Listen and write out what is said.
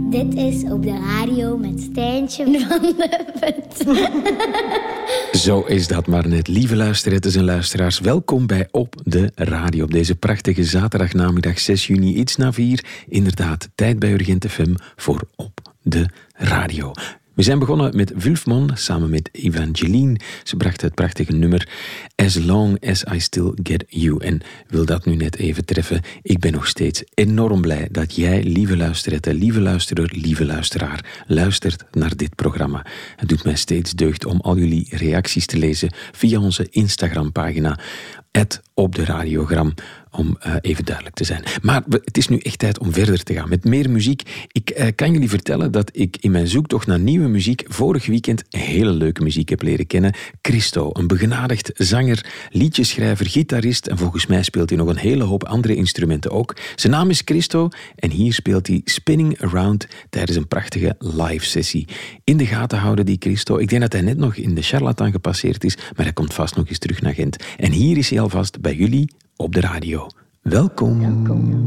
Dit is Op de Radio met Stijntje van de Vet. Zo is dat maar net. Lieve luisterettes en luisteraars, welkom bij Op de Radio. Op deze prachtige zaterdagnamiddag 6 juni, iets na 4. Inderdaad, tijd bij Urgent FM voor Op de Radio. We zijn begonnen met Wulfman samen met Evangeline. Ze bracht het prachtige nummer As Long As I Still Get You. En wil dat nu net even treffen. Ik ben nog steeds enorm blij dat jij, lieve luisterette, lieve luisterer, lieve luisteraar, luistert naar dit programma. Het doet mij steeds deugd om al jullie reacties te lezen via onze Instagram-pagina @opderadiogram, om even duidelijk te zijn. Maar het is nu echt tijd om verder te gaan met meer muziek. Ik kan jullie vertellen dat ik in mijn zoektocht naar nieuwe muziek vorig weekend hele leuke muziek heb leren kennen. Christo, een begenadigd zanger, liedjeschrijver, gitarist en volgens mij speelt hij nog een hele hoop andere instrumenten ook. Zijn naam is Christo en hier speelt hij Spinning Around tijdens een prachtige live sessie. In de gaten houden die Christo. Ik denk dat hij net nog in de Charlatan gepasseerd is, maar hij komt vast nog eens terug naar Gent. En hier is hij alvast bij jullie op de radio. Welkom.